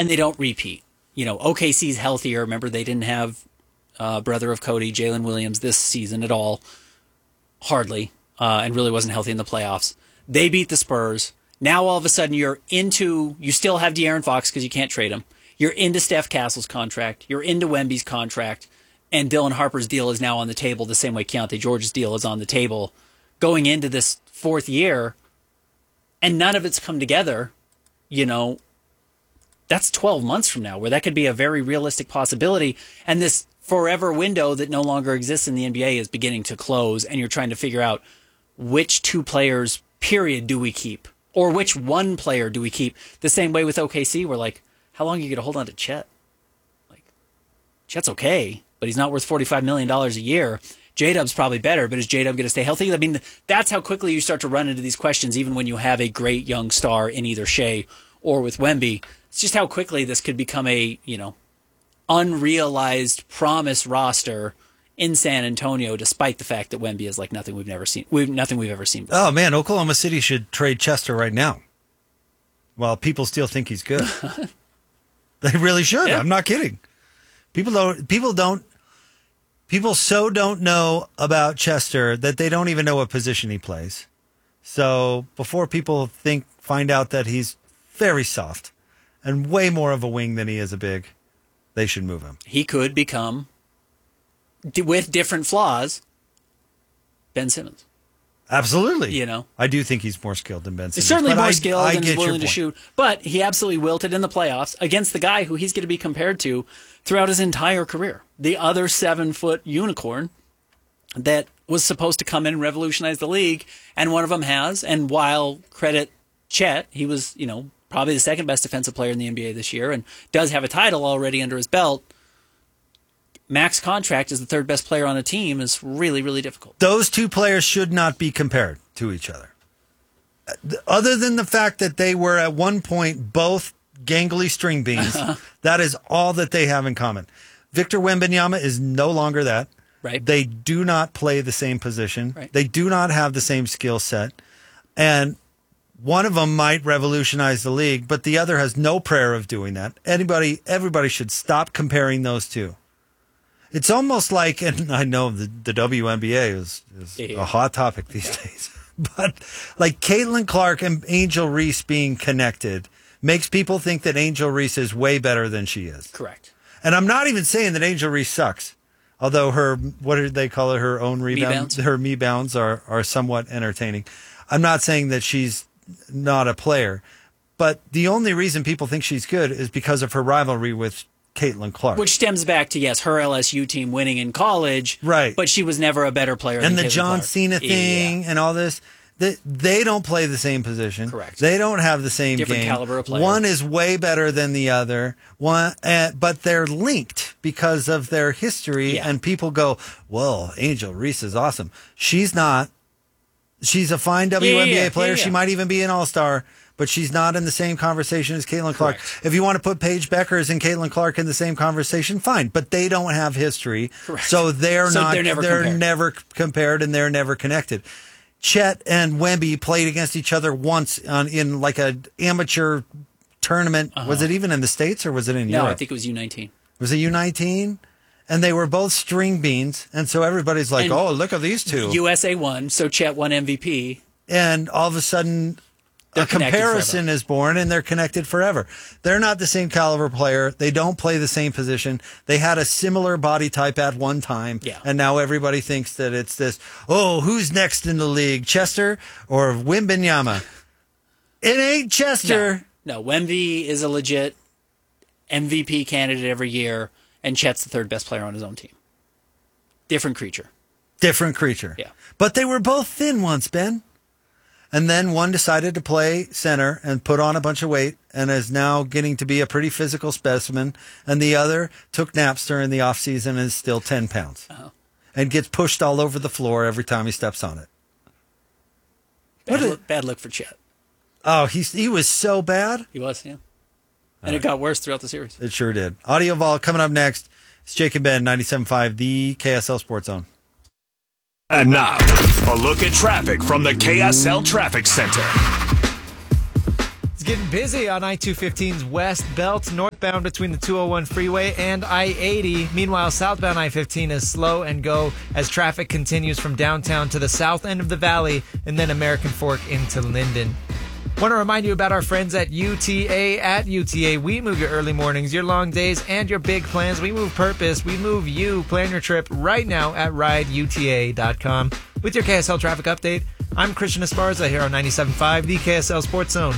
and they don't repeat. OKC's healthier. Remember, they didn't have brother of Cody, Jalen Williams, this season at all. Hardly. And really wasn't healthy in the playoffs. They beat the Spurs. Now all of a sudden you still have De'Aaron Fox because you can't trade him. You're into Steph Castle's contract. You're into Wemby's contract. And Dylan Harper's deal is now on the table the same way Keontae George's deal is on the table going into this fourth year. And none of it's come together. That's 12 months from now where that could be a very realistic possibility. And this forever window that no longer exists in the NBA is beginning to close. And you're trying to figure out which two players, period, do we keep? Or which one player do we keep? The same way with OKC, we're like, how long are you going to hold on to Chet? Chet's okay, but he's not worth $45 million a year. J-Dub's probably better, but is J-Dub going to stay healthy? I mean, that's how quickly you start to run into these questions, even when you have a great young star in either Shea or with Wemby. It's just how quickly this could become a, unrealized promise roster in San Antonio, despite the fact that Wemby is like nothing we've ever seen before. Oh, man, Oklahoma City should trade Chester right now. Well, people still think he's good. They really should. Yeah. I'm not kidding. People so don't know about Chester that they don't even know what position he plays. So before people find out that he's very soft and way more of a wing than he is a big, they should move him. He could become, with different flaws, Ben Simmons. Absolutely. I do think he's more skilled than Ben Simmons. He's certainly more skilled and is willing to shoot. But he absolutely wilted in the playoffs against the guy who he's going to be compared to throughout his entire career. The other 7-foot unicorn that was supposed to come in and revolutionize the league. And one of them has. And while credit Chet, he was, probably the second best defensive player in the NBA this year and does have a title already under his belt. Max contract as the third best player on a team is really, really difficult. Those two players should not be compared to each other. Other than the fact that they were at one point both gangly string beans, that is all that they have in common. Victor Wembanyama is no longer that. Right. They do not play the same position. Right. They do not have the same skill set. And one of them might revolutionize the league, but the other has no prayer of doing that. Everybody should stop comparing those two. It's almost like, and I know the WNBA is a hot topic these days, but like Caitlin Clark and Angel Reese being connected makes people think that Angel Reese is way better than she is. Correct. And I'm not even saying that Angel Reese sucks, although what did they call it? Her own rebounds? Her me-bounds are somewhat entertaining. I'm not saying that she's not a player, but the only reason people think she's good is because of her rivalry with Caitlin Clark. Which stems back to, yes, her LSU team winning in college. Right. But she was never a better player than Caitlin Clark. And the John Cena thing and all this, they don't play the same position. Correct. They don't have the same different game. Caliber of player. One is way better than the other. But they're linked because of their history. Yeah. And people go, well, Angel Reese is awesome. She's not. She's a fine WNBA player. She might even be an all-star. But she's not in the same conversation as Caitlin Clark. Correct. If you want to put Paige Beckers and Caitlin Clark in the same conversation, fine. But they don't have history. Correct. So they're never compared and they're never connected. Chet and Wemby played against each other once in like an amateur tournament. Uh-huh. Was it even in the States or was it in Europe? No, I think it was U19. Was it U19? And they were both string beans. And so everybody's like, oh, look at these two. USA won, so Chet won MVP. And all of a sudden, a comparison is born, and they're connected forever. They're not the same caliber player. They don't play the same position. They had a similar body type at one time, and now everybody thinks that it's this, who's next in the league, Chester or Wembanyama? It ain't Chester. No, Wemby is a legit MVP candidate every year, and Chet's the third best player on his own team. Different creature. Yeah. But they were both thin once, Ben. And then one decided to play center and put on a bunch of weight and is now getting to be a pretty physical specimen. And the other took Napster in the offseason and is still 10 pounds. Uh-huh. And gets pushed all over the floor every time he steps on it. Bad look for Chet. Oh, he was so bad. He was, yeah. And it got worse throughout the series. It sure did. Audio Vault coming up next. It's Jake and Ben, 97.5, the KSL Sports Zone. And now, a look at traffic from the KSL Traffic Center. It's getting busy on I-215's West Belt, northbound between the 201 freeway and I-80. Meanwhile, southbound I-15 is slow and go as traffic continues from downtown to the south end of the valley and then American Fork into Linden. Want to remind you about our friends at UTA. At UTA, we move your early mornings, your long days, and your big plans. We move purpose. We move you. Plan your trip right now at rideuta.com. With your KSL traffic update, I'm Christian Esparza here on 97.5, the KSL Sports Zone.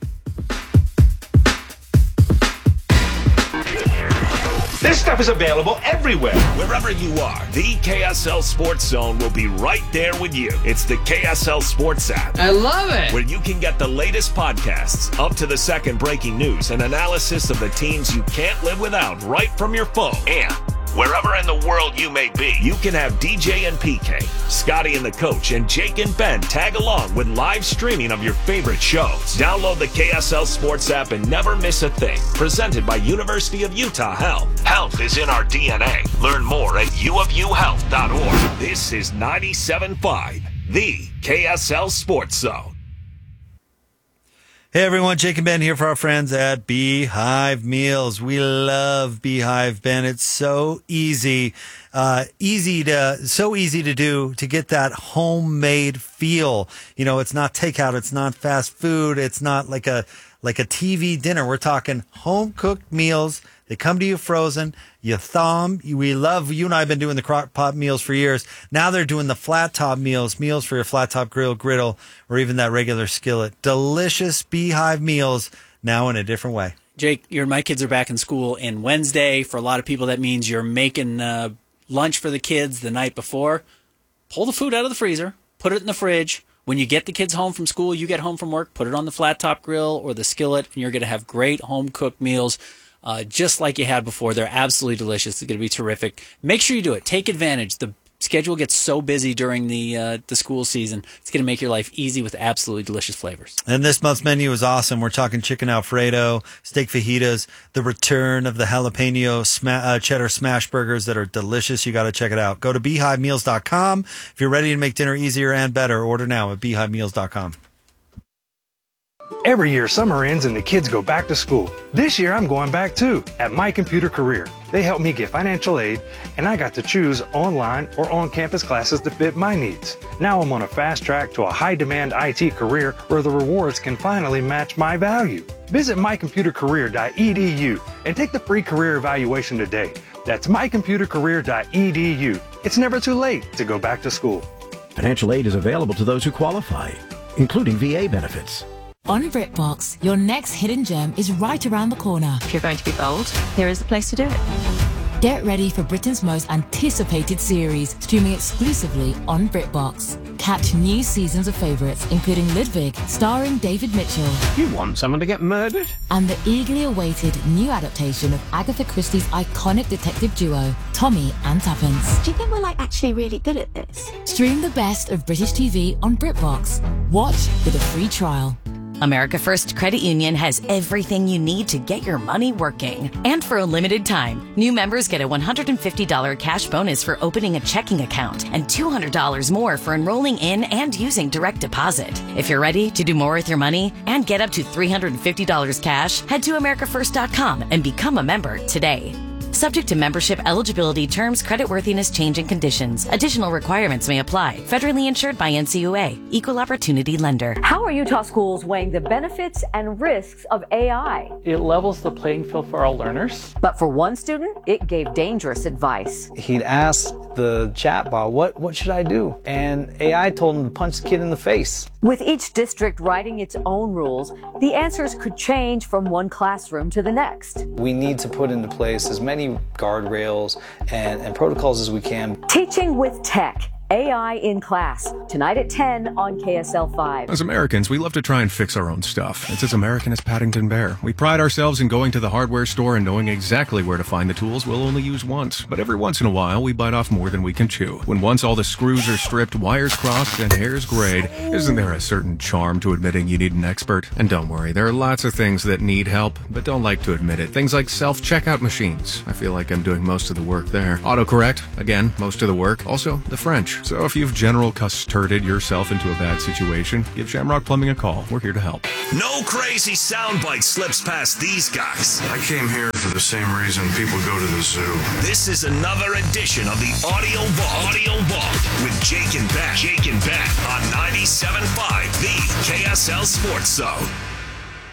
This stuff is available everywhere. Wherever you are, the KSL Sports Zone will be right there with you. It's the KSL Sports app. I love it. Where you can get the latest podcasts, up to the second breaking news, and analysis of the teams you can't live without right from your phone. And wherever in the world you may be, you can have DJ and PK, Scotty and the coach, and Jake and Ben tag along with live streaming of your favorite shows. Download the KSL Sports app and never miss a thing. Presented by University of Utah Health. Health is in our DNA. Learn more at uofuhealth.org. This is 97.5, the KSL Sports Zone. Hey everyone, Jake and Ben here for our friends at Beehive Meals. We love Beehive, Ben. It's so easy to do to get that homemade feel. You know, it's not takeout, it's not fast food, it's not like a TV dinner. We're talking home cooked meals. They come to you frozen. You thaw them. We love, you and I have been doing the crock pot meals for years. Now they're doing the flat top meals for your flat top grill, griddle, or even that regular skillet. Delicious Beehive meals now in a different way. Jake, my kids are back in school in Wednesday. For a lot of people, that means you're making lunch for the kids the night before. Pull the food out of the freezer, put it in the fridge. When you get the kids home from school, you get home from work, put it on the flat top grill or the skillet, and you're going to have great home cooked meals. Just like you had before. They're absolutely delicious. It's going to be terrific. Make sure you do it. Take advantage. The schedule gets so busy during the school season. It's going to make your life easy with absolutely delicious flavors. And this month's menu is awesome. We're talking chicken Alfredo, steak fajitas, the return of the jalapeno cheddar smash burgers that are delicious. You got to check it out. Go to beehivemeals.com. If you're ready to make dinner easier and better, order now at beehivemeals.com. Every year, summer ends and the kids go back to school. This year, I'm going back too, at My Computer Career. They helped me get financial aid, and I got to choose online or on-campus classes to fit my needs. Now I'm on a fast track to a high-demand IT career where the rewards can finally match my value. Visit mycomputercareer.edu and take the free career evaluation today. That's mycomputercareer.edu. It's never too late to go back to school. Financial aid is available to those who qualify, including VA benefits. On BritBox, your next hidden gem is right around the corner. If you're going to be bold, here is the place to do it. Get ready for Britain's most anticipated series, streaming exclusively on BritBox. Catch new seasons of favourites, including Ludwig, starring David Mitchell. You want someone to get murdered? And the eagerly awaited new adaptation of Agatha Christie's iconic detective duo, Tommy and Tuppence. Do you think we're actually really good at this? Stream the best of British TV on BritBox. Watch with a free trial. America First Credit Union has everything you need to get your money working. And for a limited time, new members get a $150 cash bonus for opening a checking account and $200 more for enrolling in and using direct deposit. If you're ready to do more with your money and get up to $350 cash, head to americafirst.com and become a member today. Subject to membership eligibility, terms, creditworthiness, change, and conditions. Additional requirements may apply. Federally insured by NCUA. Equal Opportunity Lender. How are Utah schools weighing the benefits and risks of AI? It levels the playing field for all learners. But for one student, it gave dangerous advice. He'd asked the chatbot, what should I do? And AI told him to punch the kid in the face. With each district writing its own rules, the answers could change from one classroom to the next. We need to put into place as many guardrails and protocols as we can. Teaching with Tech. AI in Class, tonight at 10 on KSL 5. As Americans, we love to try and fix our own stuff. It's as American as Paddington Bear. We pride ourselves in going to the hardware store and knowing exactly where to find the tools we'll only use once. But every once in a while, we bite off more than we can chew. When once all the screws are stripped, wires crossed, and hairs grayed, isn't there a certain charm to admitting you need an expert? And don't worry, there are lots of things that need help, but don't like to admit it. Things like self-checkout machines. I feel like I'm doing most of the work there. Autocorrect, again, most of the work. Also, the French. So if you've general custarded yourself into a bad situation, give Shamrock Plumbing a call. We're here to help. No crazy soundbite slips past these guys. I came here for the same reason people go to the zoo. This is another edition of the Audio Vault with Jake and Ben. On 97.5, the KSL Sports Zone.